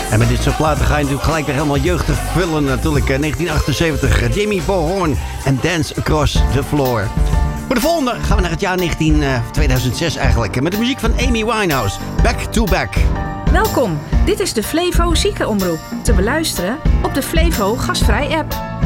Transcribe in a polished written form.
En met dit soort platen ga je natuurlijk gelijk weer helemaal jeugdig vullen. Natuurlijk 1978, Jamie Bohorn en Dance Across the Floor. Voor de volgende gaan we naar het jaar 2006 eigenlijk. Met de muziek van Amy Winehouse. Back to Back. Welkom, dit is de Flevo Ziekenomroep. Te beluisteren op de Flevo Gastvrij app.